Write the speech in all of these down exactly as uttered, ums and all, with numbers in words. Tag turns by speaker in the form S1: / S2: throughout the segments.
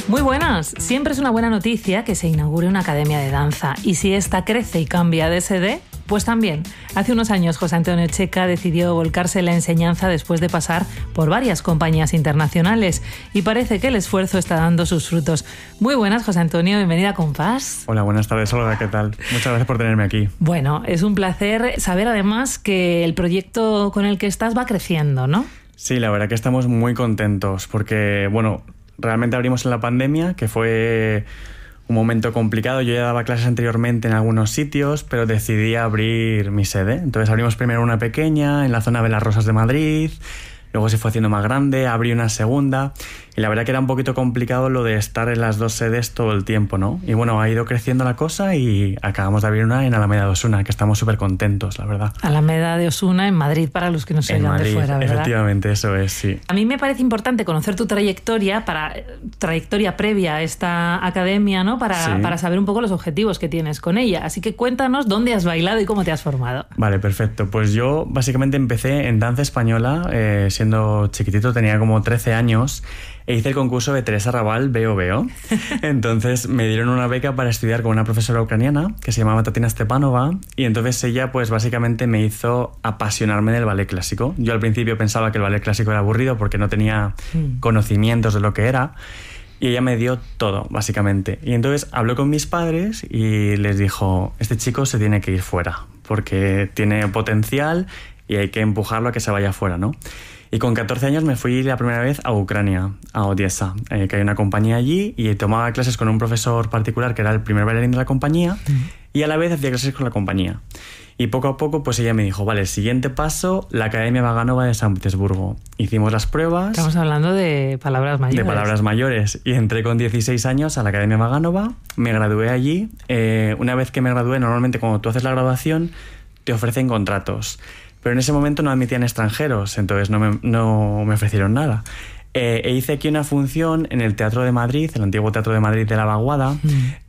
S1: Muy buenas. Siempre es una buena noticia que se inaugure una academia de danza. Y si esta crece y cambia de sede, pues también. Hace unos años José Antonio Checa decidió volcarse en la enseñanza después de pasar por varias compañías internacionales. Y parece que el esfuerzo está dando sus frutos. Muy buenas, José Antonio. Bienvenida a Compás.
S2: Hola, buenas tardes, Olga. ¿Qué tal? Muchas gracias por tenerme aquí.
S1: Bueno, es un placer saber además que el proyecto con el que estás va creciendo, ¿no?
S2: Sí, la verdad que estamos muy contentos porque, bueno, realmente abrimos en la pandemia, que fue un momento complicado. Yo ya daba clases anteriormente en algunos sitios, pero decidí abrir mi sede. Entonces abrimos primero una pequeña en la zona de Las Rosas de Madrid, luego se fue haciendo más grande, abrí una segunda y la verdad que era un poquito complicado lo de estar en las dos sedes todo el tiempo, ¿no? Y bueno, ha ido creciendo la cosa y acabamos de abrir una en Alameda de Osuna, que estamos súper contentos, la verdad.
S1: Alameda de Osuna, en Madrid, para los que no se oigan de fuera, ¿verdad?
S2: Efectivamente, eso es, sí.
S1: A mí me parece importante conocer tu trayectoria, para trayectoria previa a esta academia, ¿no? Para, sí. para saber un poco los objetivos que tienes con ella. Así que cuéntanos dónde has bailado y cómo te has formado.
S2: Vale, perfecto. Pues yo básicamente empecé en danza española, eh, siendo chiquitito, tenía como trece años, e hice el concurso de Teresa Raval, Veo Veo. Entonces me dieron una beca para estudiar con una profesora ucraniana que se llamaba Tatiana Stepanova, y entonces ella pues básicamente me hizo apasionarme del ballet clásico. Yo al principio pensaba que el ballet clásico era aburrido porque no tenía mm. conocimientos de lo que era, y ella me dio todo, básicamente. Y entonces habló con mis padres y les dijo, este chico se tiene que ir fuera porque tiene potencial y hay que empujarlo a que se vaya fuera, ¿no? Y con catorce años me fui la primera vez a Ucrania, a Odessa, eh, que hay una compañía allí, y tomaba clases con un profesor particular que era el primer bailarín de la compañía, mm. y a la vez hacía clases con la compañía. Y poco a poco pues ella me dijo, vale, el siguiente paso, la Academia Vaganova de San Petersburgo. Hicimos las pruebas.
S1: Estamos hablando de palabras mayores.
S2: De palabras mayores. Y entré con dieciséis años a la Academia Vaganova, me gradué allí. Eh, una vez que me gradué, normalmente cuando tú haces la graduación, te ofrecen contratos. Pero en ese momento no admitían extranjeros, entonces no me, no me ofrecieron nada. Eh, e hice aquí una función en el Teatro de Madrid, el antiguo Teatro de Madrid de la Vaguada, mm.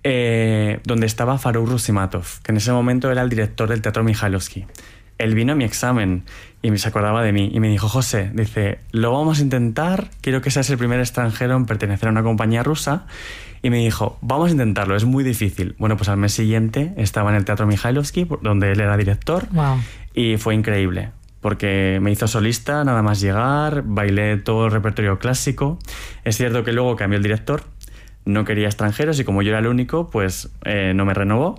S2: eh, donde estaba Faruk Rusimatov, que en ese momento era el director del Teatro Mikhailovsky. Él vino a mi examen y se acordaba de mí y me dijo, José, dice, lo vamos a intentar, quiero que seas el primer extranjero en pertenecer a una compañía rusa. Y me dijo, vamos a intentarlo, es muy difícil. Bueno, pues al mes siguiente estaba en el Teatro Mikhailovsky, donde él era director,
S1: wow.
S2: y fue increíble, porque me hizo solista nada más llegar, bailé todo el repertorio clásico. Es cierto que luego cambió el director, no quería extranjeros y como yo era el único, pues eh, no me renovó.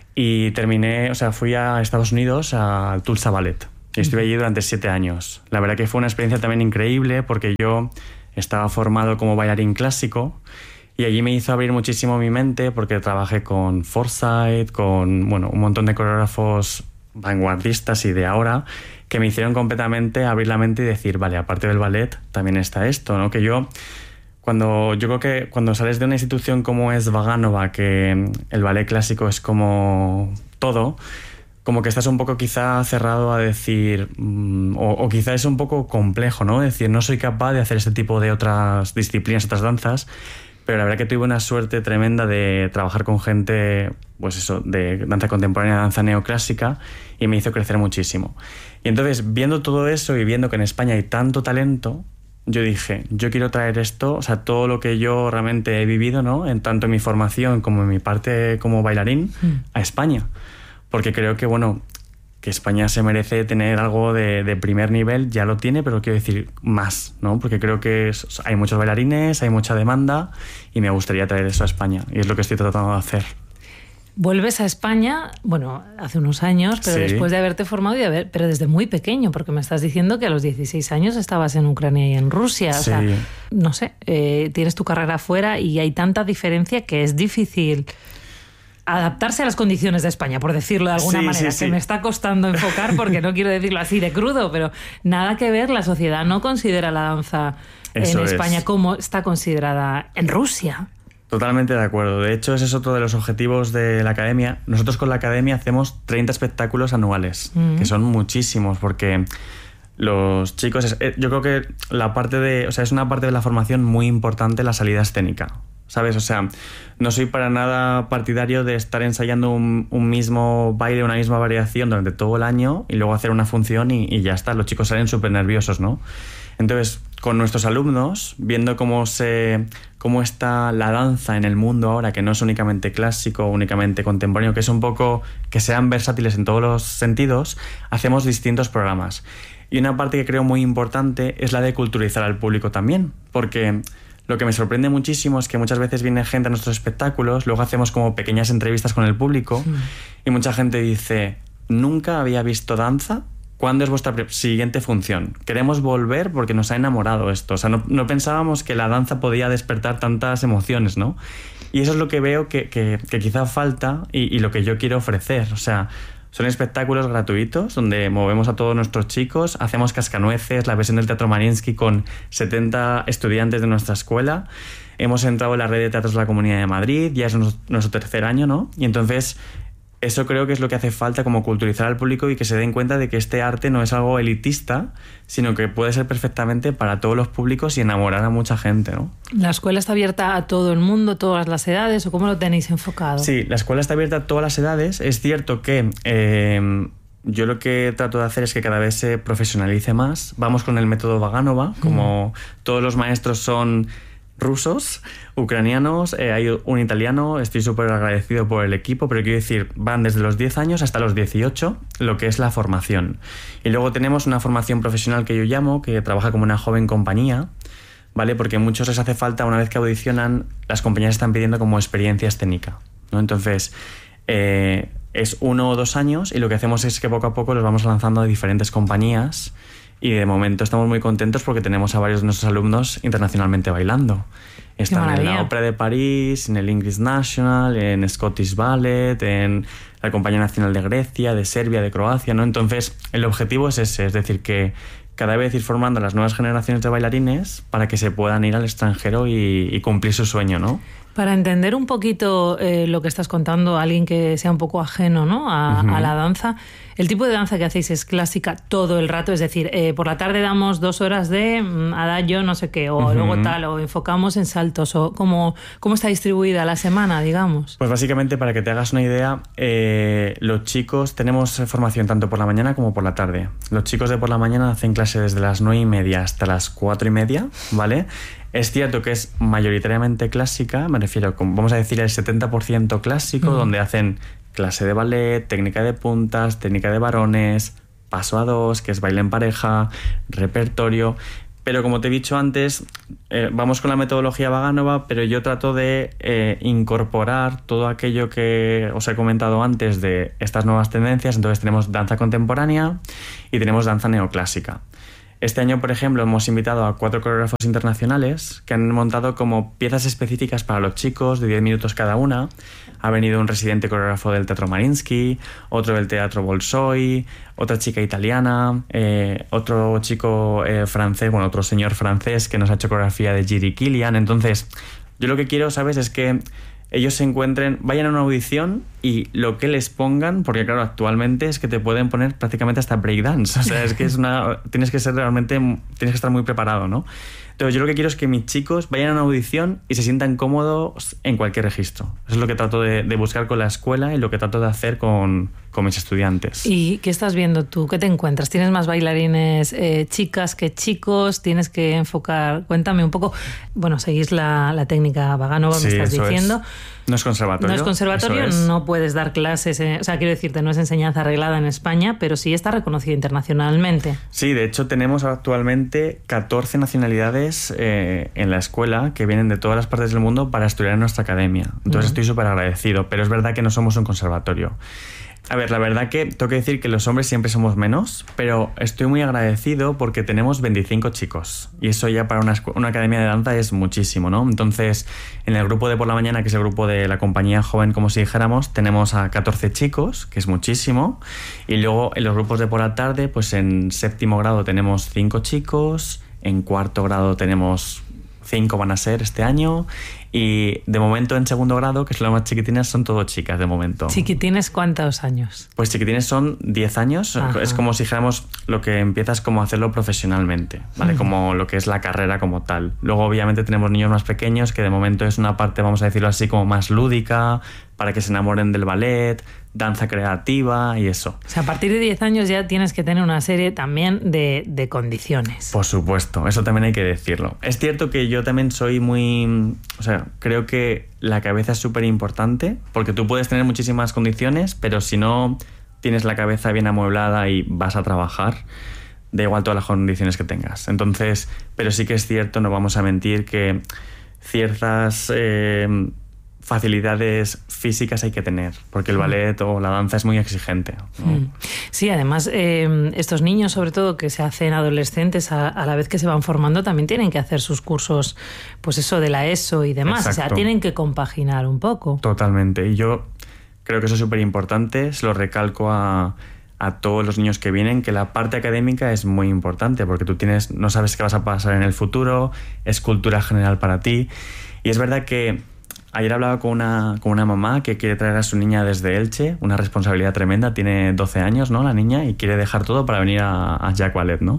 S2: Y terminé, o sea, fui a Estados Unidos, al Tulsa Ballet, y estuve allí durante siete años. La verdad que fue una experiencia también increíble, porque yo estaba formado como bailarín clásico, y allí me hizo abrir muchísimo mi mente, porque trabajé con Forsyth, con bueno, un montón de coreógrafos vanguardistas y de ahora, que me hicieron completamente abrir la mente y decir, vale, aparte del ballet, también está esto, ¿no? Que yo... Cuando, yo creo que cuando sales de una institución como es Vaganova, que el ballet clásico es como todo, como que estás un poco quizá cerrado a decir, mmm, o, o quizá es un poco complejo, ¿no? Decir, no soy capaz de hacer este tipo de otras disciplinas, otras danzas, pero la verdad que tuve una suerte tremenda de trabajar con gente, pues eso, de danza contemporánea, danza neoclásica, y me hizo crecer muchísimo. Y entonces, viendo todo eso y viendo que en España hay tanto talento, yo dije, yo quiero traer esto, o sea, todo lo que yo realmente he vivido, ¿no? En tanto en mi formación como en mi parte como bailarín, mm. a España. Porque creo que, bueno, que España se merece tener algo de, de primer nivel, ya lo tiene, pero quiero decir más, ¿no? Porque creo que es, hay muchos bailarines, hay mucha demanda, y me gustaría traer eso a España, y es lo que estoy tratando de hacer.
S1: Vuelves a España, bueno, hace unos años, pero sí. después de haberte formado y de haber, pero desde muy pequeño, porque me estás diciendo que a los dieciséis años estabas en Ucrania y en Rusia. Sí. O sea, no sé, eh, tienes tu carrera afuera y hay tanta diferencia que es difícil adaptarse a las condiciones de España, por decirlo de alguna
S2: sí,
S1: manera,
S2: sí, sí.
S1: que me está costando enfocar porque no quiero decirlo así de crudo, pero nada que ver, la sociedad no considera la danza Eso en España es. como está considerada en Rusia.
S2: Totalmente de acuerdo. De hecho, ese es otro de los objetivos de la academia. Nosotros con la academia hacemos treinta espectáculos anuales, mm. que son muchísimos, porque los chicos... Yo creo que la parte de... O sea, es una parte de la formación muy importante la salida escénica, ¿sabes? O sea, no soy para nada partidario de estar ensayando un, un mismo baile, una misma variación durante todo el año y luego hacer una función y, y ya está. Los chicos salen súper nerviosos, ¿no? Entonces, con nuestros alumnos, viendo cómo se, cómo está la danza en el mundo ahora, que no es únicamente clásico, únicamente contemporáneo, que es un poco que sean versátiles en todos los sentidos, hacemos distintos programas. Y una parte que creo muy importante es la de culturizar al público también, porque lo que me sorprende muchísimo es que muchas veces viene gente a nuestros espectáculos, luego hacemos como pequeñas entrevistas con el público, sí. Y mucha gente dice, nunca había visto danza. ¿Cuándo es vuestra siguiente función? Queremos volver porque nos ha enamorado esto. O sea, no, no pensábamos que la danza podía despertar tantas emociones, ¿no? Y eso es lo que veo que, que, que quizá falta y, y lo que yo quiero ofrecer. O sea, son espectáculos gratuitos donde movemos a todos nuestros chicos, hacemos Cascanueces, la versión del Teatro Mariinsky con setenta estudiantes de nuestra escuela. Hemos entrado en la red de teatros de la Comunidad de Madrid, ya es nuestro, nuestro tercer año, ¿no? Y entonces eso creo que es lo que hace falta, como culturizar al público y que se den cuenta de que este arte no es algo elitista, sino que puede ser perfectamente para todos los públicos y enamorar a mucha gente, ¿no?
S1: ¿La escuela está abierta a todo el mundo, todas las edades, o cómo lo tenéis enfocado?
S2: Sí, la escuela está abierta a todas las edades. Es cierto que eh, yo lo que trato de hacer es que cada vez se profesionalice más. Vamos con el método Vaganova, como mm. todos los maestros son rusos, ucranianos, eh, hay un italiano, estoy súper agradecido por el equipo, pero quiero decir, van desde los diez años hasta los dieciocho, lo que es la formación. Y luego tenemos una formación profesional que yo llamo, que trabaja como una joven compañía, ¿vale? Porque a muchos les hace falta, una vez que audicionan, las compañías están pidiendo como experiencia escénica, ¿no? Entonces, eh, es uno o dos años y lo que hacemos es que poco a poco los vamos lanzando a diferentes compañías. Y de momento estamos muy contentos porque tenemos a varios de nuestros alumnos internacionalmente bailando. Están en la Ópera de París, en el English National, en Scottish Ballet, en la Compañía Nacional de Grecia, de Serbia, de Croacia, ¿no? Entonces, el objetivo es ese, es decir, que cada vez ir formando a las nuevas generaciones de bailarines para que se puedan ir al extranjero y, y cumplir su sueño, ¿no?
S1: Para entender un poquito eh, lo que estás contando, alguien que sea un poco ajeno, ¿no? a, uh-huh. a la danza, el tipo de danza que hacéis es clásica todo el rato, es decir, eh, por la tarde damos dos horas de mm, adagio no sé qué, o uh-huh. luego tal, o enfocamos en saltos, o cómo, cómo está distribuida la semana, digamos.
S2: Pues básicamente, para que te hagas una idea, eh, los chicos tenemos formación tanto por la mañana como por la tarde. Los chicos de por la mañana hacen clase desde las nueve y media hasta las cuatro y media, ¿vale? Es cierto que es mayoritariamente clásica, me refiero, vamos a decir, el setenta por ciento clásico, mm. donde hacen clase de ballet, técnica de puntas, técnica de varones, paso a dos, que es baile en pareja, repertorio. Pero como te he dicho antes, eh, vamos con la metodología Vaganova, pero yo trato de eh, incorporar todo aquello que os he comentado antes de estas nuevas tendencias. Entonces tenemos danza contemporánea y tenemos danza neoclásica. Este año, por ejemplo, hemos invitado a cuatro coreógrafos internacionales que han montado como piezas específicas para los chicos de diez minutos cada una. Ha venido un residente coreógrafo del Teatro Mariinsky, otro del Teatro Bolshoi, otra chica italiana, eh, otro chico eh, francés, bueno, otro señor francés que nos ha hecho coreografía de Jiri Kilian. Entonces, yo lo que quiero, ¿sabes?, es que ellos se encuentren, vayan a una audición y lo que les pongan, porque claro, actualmente es que te pueden poner prácticamente hasta breakdance, o sea, es que es una, tienes que ser realmente, tienes que estar muy preparado, ¿no? Entonces yo lo que quiero es que mis chicos vayan a una audición y se sientan cómodos en cualquier registro. Eso es lo que trato de, de buscar con la escuela y lo que trato de hacer con, con mis estudiantes.
S1: ¿Y qué estás viendo tú? ¿Qué te encuentras? ¿Tienes más bailarines eh, chicas que chicos? ¿Tienes que enfocar? Cuéntame un poco. Bueno, seguís la, la técnica Vaganova,
S2: sí,
S1: me estás diciendo.
S2: Es. No es conservatorio.
S1: No es conservatorio,
S2: es.
S1: No puedes dar clases, en, o sea, quiero decirte, no es enseñanza arreglada en España, pero sí está reconocida internacionalmente.
S2: Sí, de hecho tenemos actualmente catorce nacionalidades eh, en la escuela que vienen de todas las partes del mundo para estudiar en nuestra academia. Entonces uh-huh. estoy súper agradecido, pero es verdad que no somos un conservatorio. A ver, la verdad que tengo que decir que los hombres siempre somos menos, pero estoy muy agradecido porque tenemos veinticinco chicos y eso ya para una, una academia de danza es muchísimo, ¿no? Entonces, en el grupo de por la mañana, que es el grupo de la compañía joven, como si dijéramos, tenemos a catorce chicos, que es muchísimo, y luego en los grupos de por la tarde, pues en séptimo grado tenemos cinco chicos, en cuarto grado tenemos cinco van a ser este año, y de momento en segundo grado, que son las más chiquitines, son todo chicas de momento.
S1: ¿Chiquitines cuántos años?
S2: Pues chiquitines son diez años. Ajá. Es como si dijéramos lo que empiezas como a hacerlo profesionalmente, ¿vale? Uh-huh. Como lo que es la carrera como tal. Luego obviamente tenemos niños más pequeños que de momento es una parte, vamos a decirlo así, como más lúdica, para que se enamoren del ballet. danza creativa y eso.
S1: O sea, a partir de diez años ya tienes que tener una serie también de, de condiciones.
S2: Por supuesto, eso también hay que decirlo. Es cierto que yo también soy muy... O sea, creo que la cabeza es súper importante, porque tú puedes tener muchísimas condiciones, pero si no tienes la cabeza bien amueblada y vas a trabajar, da igual todas las condiciones que tengas. Entonces, pero sí que es cierto, no vamos a mentir, que ciertas... Eh, facilidades físicas hay que tener, porque el ballet o la danza es muy exigente, ¿no?
S1: Sí, además eh, estos niños, sobre todo que se hacen adolescentes, a, a la vez que se van formando, también tienen que hacer sus cursos, pues eso de la ESO y demás. Exacto. O sea, tienen que compaginar un poco.
S2: Totalmente, y yo creo que eso es súper importante, se lo recalco a, a todos los niños que vienen, que la parte académica es muy importante, porque tú tienes, no sabes qué vas a pasar en el futuro, es cultura general para ti, y es verdad que ayer hablaba con una, con una mamá que quiere traer a su niña desde Elche, una responsabilidad tremenda, tiene doce años, ¿no?, la niña, y quiere dejar todo para venir a, a Jack Ballet, ¿no?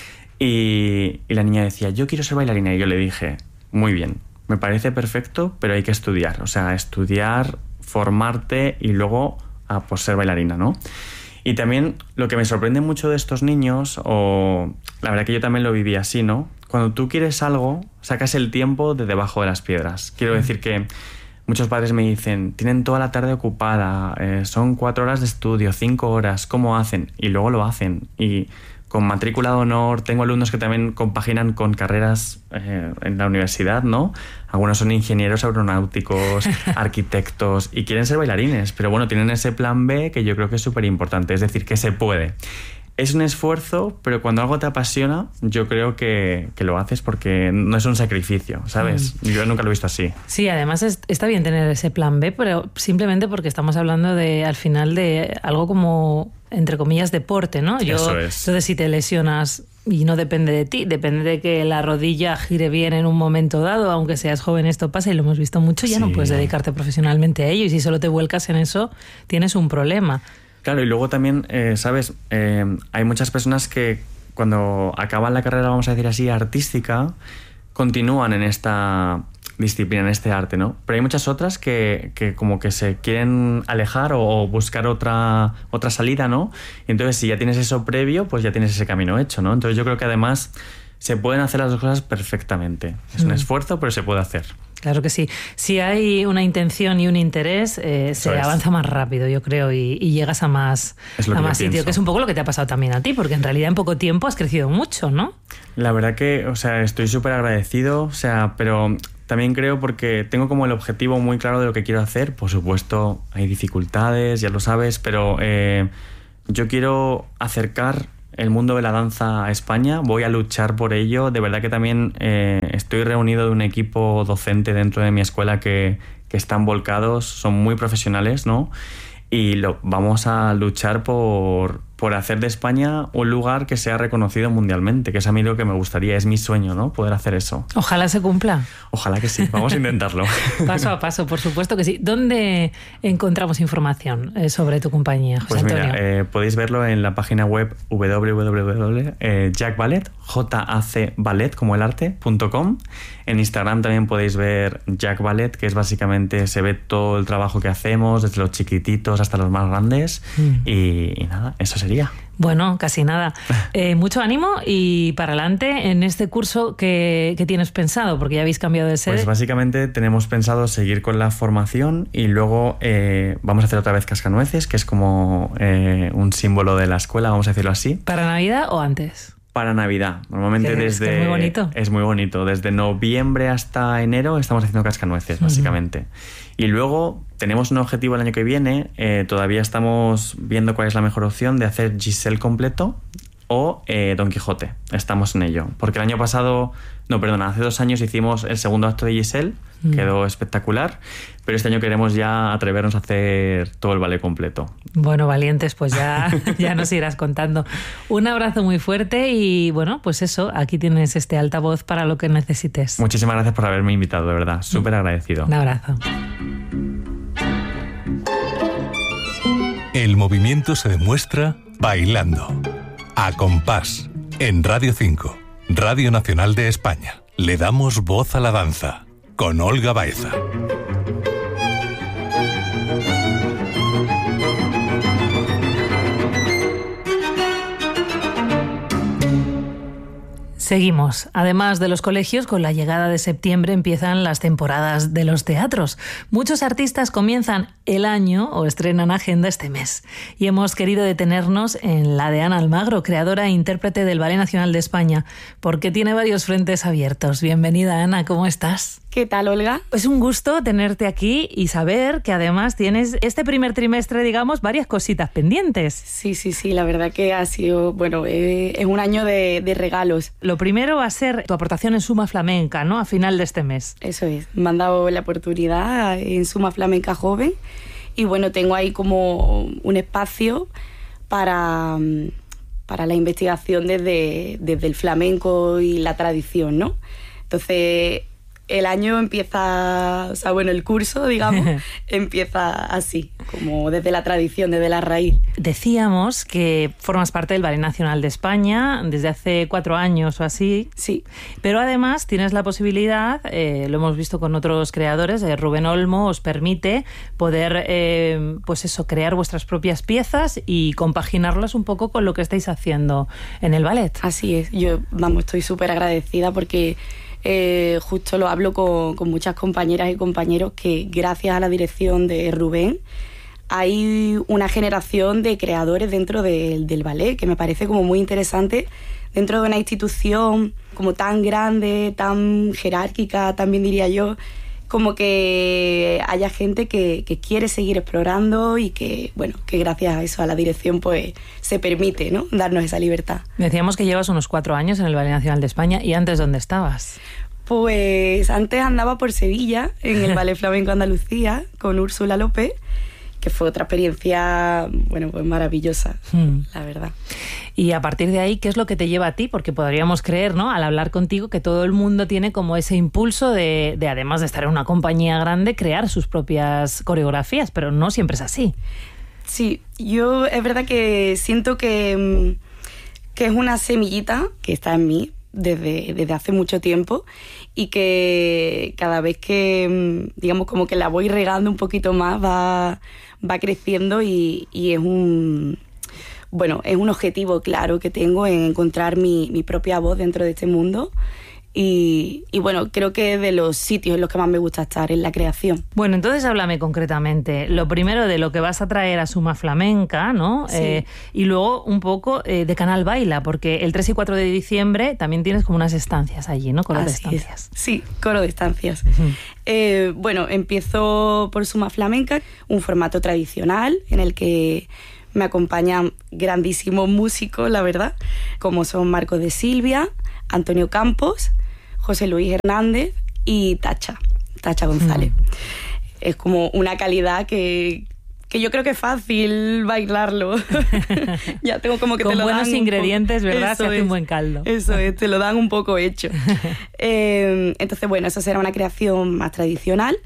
S2: Y, y la niña decía, yo quiero ser bailarina, y yo le dije, muy bien, me parece perfecto, pero hay que estudiar, o sea, estudiar, formarte y luego a, pues, ser bailarina, ¿no? Y también lo que me sorprende mucho de estos niños, o la verdad que yo también lo viví así, ¿no? Cuando tú quieres algo, sacas el tiempo de debajo de las piedras. Quiero decir que muchos padres me dicen, tienen toda la tarde ocupada, eh, son cuatro horas de estudio, cinco horas, ¿cómo hacen? Y luego lo hacen. Y con matrícula de honor, tengo alumnos que también compaginan con carreras eh, en la universidad, ¿no? Algunos son ingenieros aeronáuticos, arquitectos y quieren ser bailarines, pero bueno, tienen ese plan B que yo creo que es súper importante, es decir, que se puede. Es un esfuerzo, pero cuando algo te apasiona, yo creo que, que lo haces porque no es un sacrificio, ¿sabes? Mm. Yo nunca lo he visto así.
S1: Sí, además es, está bien tener ese plan B, pero simplemente porque estamos hablando de, al final, de algo como, entre comillas, deporte, ¿no? Yo,
S2: Eso es.
S1: Entonces, si te lesionas y no depende de ti, depende de que la rodilla gire bien en un momento dado, aunque seas joven, esto pasa y lo hemos visto mucho, ya sí. No puedes dedicarte profesionalmente a ello, y si solo te vuelcas en eso, tienes un problema.
S2: Claro, y luego también, eh, ¿sabes? Eh, hay muchas personas que cuando acaban la carrera, vamos a decir así, artística, continúan en esta disciplina, en este arte, ¿no? Pero hay muchas otras que, que como que se quieren alejar o buscar otra, otra salida, ¿no? Y entonces, si ya tienes eso previo, pues ya tienes ese camino hecho, ¿no? Entonces yo creo que además se pueden hacer las dos cosas perfectamente. Es un mm. esfuerzo, pero se puede hacer.
S1: Claro que sí. Si hay una intención y un interés, eh, se es. avanza más rápido, yo creo, y, y llegas a más, a más sitio, que es un poco lo que te ha pasado también a ti, porque en realidad en poco tiempo has crecido mucho, ¿no?
S2: La verdad que, o sea, estoy súper agradecido, o sea, pero también creo porque tengo como el objetivo muy claro de lo que quiero hacer. Por supuesto, hay dificultades, ya lo sabes, pero eh, yo quiero acercar el mundo de la danza a España, voy a luchar por ello. De verdad que también eh, estoy reunido de un equipo docente dentro de mi escuela que, que están volcados, son muy profesionales, ¿no? Y lo, vamos a luchar por, por hacer de España un lugar que sea reconocido mundialmente, que es a mí lo que me gustaría, es mi sueño, ¿no? Poder hacer eso.
S1: Ojalá se cumpla.
S2: Ojalá que sí, vamos a intentarlo.
S1: Paso a paso, por supuesto que sí. ¿Dónde encontramos información sobre tu compañía, José
S2: pues mira,
S1: Antonio?
S2: Eh, podéis verlo en la página web doble u doble u doble u punto jack ballet, J A C ballet como el arte, punto com. En Instagram también podéis ver Jack Ballet, que es básicamente, se ve todo el trabajo que hacemos, desde los chiquititos hasta los más grandes. Mm. Y, y nada, eso sería.
S1: Bueno, casi nada. Eh, mucho ánimo y para adelante en este curso que, que tienes pensado, porque ya habéis cambiado de sede.
S2: Pues básicamente tenemos pensado seguir con la formación y luego eh, vamos a hacer otra vez Cascanueces, que es como eh, un símbolo de la escuela, vamos a decirlo así.
S1: ¿Para Navidad o antes?
S2: Para Navidad. Normalmente
S1: que
S2: desde...
S1: Es, que es muy bonito.
S2: Es muy bonito. Desde noviembre hasta enero estamos haciendo Cascanueces, básicamente. Uh-huh. Y luego tenemos un objetivo el año que viene. Eh, todavía estamos viendo cuál es la mejor opción de hacer Giselle completo o eh, Don Quijote. Estamos en ello. Porque el año pasado... No, perdona, hace dos años hicimos el segundo acto de Giselle. Mm. Quedó espectacular. Pero este año queremos ya atrevernos a hacer todo el ballet completo.
S1: Bueno, valientes, pues ya, ya nos irás contando. Un abrazo muy fuerte y bueno, pues eso, aquí tienes este altavoz para lo que necesites.
S2: Muchísimas gracias por haberme invitado, de verdad. Súper agradecido.
S1: Un abrazo.
S3: El movimiento se demuestra bailando. A compás, en Radio cinco, Radio Nacional de España. Le damos voz a la danza, con Olga Baeza.
S1: Seguimos. Además de los colegios, con la llegada de septiembre empiezan las temporadas de los teatros. Muchos artistas comienzan el año o estrenan agenda este mes. Y hemos querido detenernos en la de Ana Almagro, creadora e intérprete del Ballet Nacional de España, porque tiene varios frentes abiertos. Bienvenida, Ana, ¿cómo estás?
S4: ¿Qué tal, Olga?
S1: Es un gusto tenerte aquí y saber que además tienes este primer trimestre, digamos, varias cositas pendientes.
S4: Sí, sí, sí, la verdad que ha sido, bueno, eh, es un año de, de regalos.
S1: Lo primero va a ser tu aportación en Suma Flamenca, ¿no? A final de este mes.
S4: Eso es, me han dado la oportunidad en Suma Flamenca Joven y bueno, tengo ahí como un espacio para, para la investigación desde, desde el flamenco y la tradición, ¿no? Entonces, el año empieza, o sea, bueno, el curso, digamos, empieza así, como desde la tradición, desde la raíz.
S1: Decíamos que formas parte del Ballet Nacional de España desde hace cuatro años o así.
S4: Sí.
S1: Pero además tienes la posibilidad, eh, lo hemos visto con otros creadores, eh, Rubén Olmo os permite poder, eh, pues eso, crear vuestras propias piezas y compaginarlas un poco con lo que estáis haciendo en el ballet.
S4: Así es. Yo, vamos, estoy súper agradecida porque Eh, justo lo hablo con, con muchas compañeras y compañeros que gracias a la dirección de Rubén hay una generación de creadores dentro de, del ballet que me parece como muy interesante dentro de una institución como tan grande, tan jerárquica, también diría yo, como que haya gente que, que quiere seguir explorando y que, bueno, que gracias a eso, a la dirección, pues se permite, ¿no?, darnos esa libertad.
S1: Decíamos que llevas unos cuatro años en el Ballet Nacional de España. ¿Y antes dónde estabas?
S4: Pues antes andaba por Sevilla, en el Ballet Flamenco Andalucía, con Úrsula López, que fue otra experiencia, bueno, pues maravillosa, hmm. la verdad.
S1: Y a partir de ahí, ¿qué es lo que te lleva a ti? Porque podríamos creer, ¿no?, al hablar contigo, que todo el mundo tiene como ese impulso de, de, además de estar en una compañía grande, crear sus propias coreografías, pero no siempre es así.
S4: Sí, yo es verdad que siento que, que es una semillita que está en mí desde, desde hace mucho tiempo y que cada vez que, digamos, como que la voy regando un poquito más, va, va creciendo y, y es un... Bueno, es un objetivo claro que tengo en encontrar mi, mi propia voz dentro de este mundo y, y bueno, creo que es de los sitios en los que más me gusta estar, en la creación.
S1: Bueno, entonces háblame concretamente. Lo primero de lo que vas a traer a Suma Flamenca, ¿no?
S4: Sí.
S1: Eh, y luego un poco eh, de Canal Baila, porque el tres y cuatro de diciembre también tienes como unas estancias allí, ¿no? Coro de estancias.
S4: Es. Sí, coro de estancias. Uh-huh. Eh, bueno, empiezo por Suma Flamenca, un formato tradicional en el que me acompañan grandísimos músicos, la verdad, como son Marcos de Silvia, Antonio Campos, José Luis Hernández y Tacha, Tacha González. Mm. Es como una calidad que, que yo creo que es fácil bailarlo. Ya tengo como que
S1: Con
S4: te lo dan.
S1: Con buenos ingredientes,
S4: poco,
S1: ¿verdad? Se hace un buen caldo.
S4: Eso es, te lo dan un poco hecho. eh, entonces, bueno, eso será una creación más tradicional.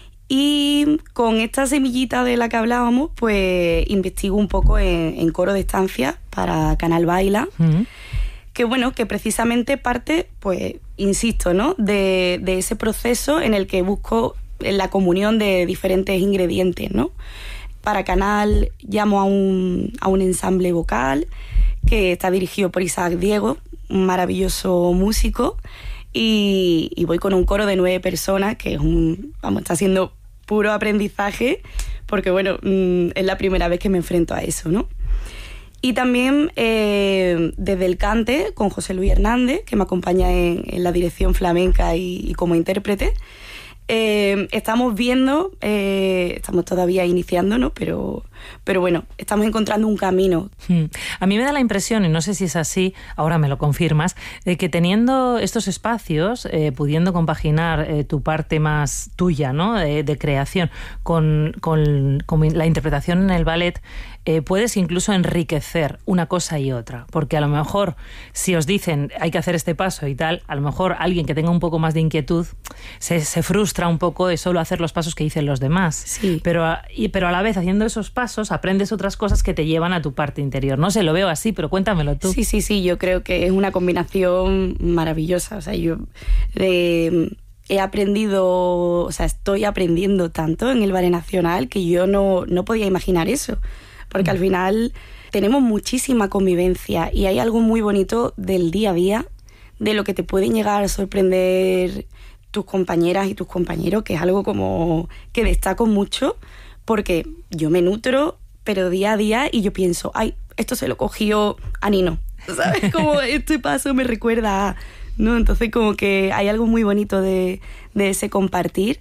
S4: Y con esta semillita de la que hablábamos, pues investigo un poco en, en coro de estancia para Canal Baila, uh-huh. que bueno, que precisamente parte, pues, insisto, ¿no?, de, de ese proceso en el que busco la comunión de diferentes ingredientes, ¿no? Para Canal llamo a un, a un ensamble vocal que está dirigido por Isaac Diego, un maravilloso músico, Y, y voy con un coro de nueve personas, que es un, vamos, está siendo puro aprendizaje, porque bueno, mmm, es la primera vez que me enfrento a eso, ¿no? Y también eh, desde el cante, con José Luis Hernández, que me acompaña en, en la dirección flamenca y, y como intérprete, eh, estamos viendo, eh, estamos todavía iniciando, ¿no? Pero, pero bueno, estamos encontrando un camino.
S1: Hmm. A mí me da la impresión, y no sé si es así, ahora me lo confirmas, de que teniendo estos espacios, eh, pudiendo compaginar eh, tu parte más tuya, ¿no?, de, de creación con, con, con la interpretación en el ballet, eh, puedes incluso enriquecer una cosa y otra, porque a lo mejor si os dicen hay que hacer este paso y tal, a lo mejor alguien que tenga un poco más de inquietud se, se frustra un poco de solo hacer los pasos que dicen los demás,
S4: sí.
S1: pero, a, y, pero a la vez haciendo esos pasos aprendes otras cosas que te llevan a tu parte interior. No sé, lo veo así, pero cuéntamelo tú.
S4: Sí, sí, sí, yo creo que es una combinación maravillosa, o sea, yo eh, he aprendido, o sea, estoy aprendiendo tanto en el Ballet Nacional que yo no, no podía imaginar eso. Porque al final tenemos muchísima convivencia y hay algo muy bonito del día a día de lo que te pueden llegar a sorprender tus compañeras y tus compañeros, que es algo como que destaco mucho, porque yo me nutro, pero día a día, y yo pienso, ay, esto se lo cogió a Nino, ¿sabes? Como este paso me recuerda a, ¿no? Entonces como que hay algo muy bonito de, de ese compartir.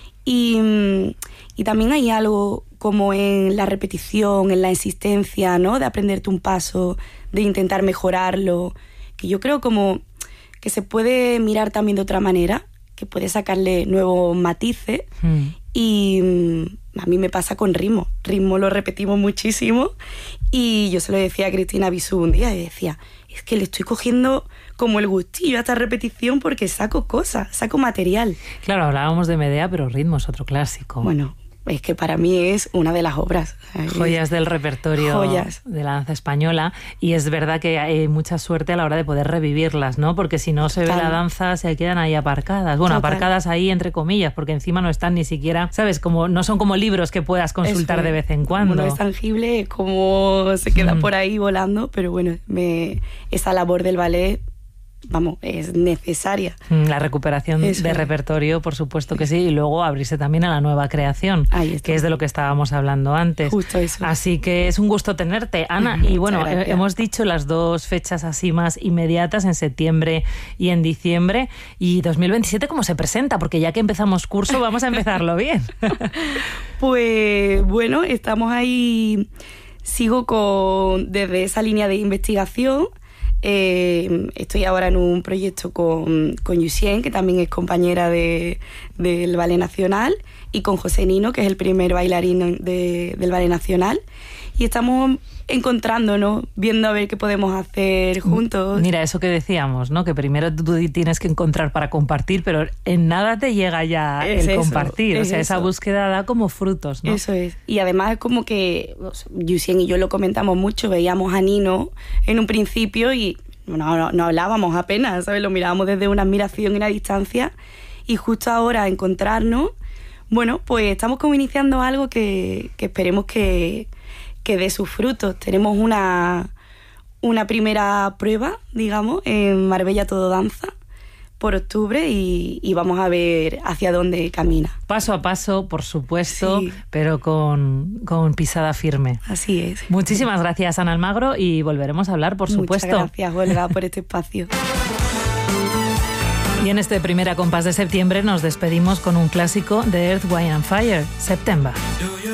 S4: Y, y también hay algo como en la repetición, en la insistencia, ¿no? De aprenderte un paso, de intentar mejorarlo, que yo creo como que se puede mirar también de otra manera, que puede sacarle nuevos matices. Mm. Y mm, a mí me pasa con ritmo. Ritmo lo repetimos muchísimo. Y yo se lo decía a Cristina Bisú un día y decía, es que le estoy cogiendo como el gustillo a esta repetición porque saco cosas, saco material.
S1: Claro, hablábamos de Medea, pero ritmo es otro clásico.
S4: Bueno, es que para mí es una de las obras.
S1: Joyas del repertorio Joyas. de la danza española, y es verdad que hay mucha suerte a la hora de poder revivirlas, ¿no? Porque si no se Total. ve la danza, se quedan ahí aparcadas. Bueno, Total. aparcadas ahí entre comillas, porque encima no están ni siquiera, ¿sabes? Como no son como libros que puedas consultar Eso, de vez en cuando.
S4: No es tangible, es como se queda mm. por ahí volando, pero bueno, me, esa labor del ballet, vamos, es necesaria.
S1: La recuperación Eso. de repertorio, por supuesto que sí, y luego abrirse también a la nueva creación, que es de lo que estábamos hablando antes.
S4: Justo eso.
S1: Así que es un gusto tenerte, Ana. Y bueno, gracias. hemos dicho las dos fechas así más inmediatas, en septiembre y en diciembre. ¿Y dos mil veintisiete cómo se presenta? Porque ya que empezamos curso, vamos a empezarlo bien.
S4: Pues bueno, estamos ahí, sigo con desde esa línea de investigación. Eh, estoy ahora en un proyecto con, con Yusien, que también es compañera de, del Ballet Nacional, y con José Nino, que es el primer bailarín de, del Ballet Nacional. Y estamos encontrándonos, viendo a ver qué podemos hacer juntos.
S1: Mira, eso que decíamos, ¿no? Que primero tú tienes que encontrar para compartir, pero en nada te llega ya es el eso, compartir. O sea, eso. Esa búsqueda da como frutos, ¿no?
S4: Eso es. Y además es como que Yusien y yo lo comentamos mucho, veíamos a Nino en un principio y no, no, no hablábamos apenas, ¿sabes? Lo mirábamos desde una admiración y una distancia, y justo ahora encontrarnos, bueno, pues estamos como iniciando algo que, que esperemos que que dé sus frutos. Tenemos una, una primera prueba, digamos, en Marbella Todo Danza por octubre, y, y vamos a ver hacia dónde camina.
S1: Paso a paso, por supuesto, sí. pero con, con pisada firme.
S4: Así es.
S1: Muchísimas gracias, Ana Almagro, y volveremos a hablar, por supuesto.
S4: Muchas gracias, Olga, por este espacio.
S1: Y en este primer compás de septiembre nos despedimos con un clásico de Earth, Wind and Fire, September.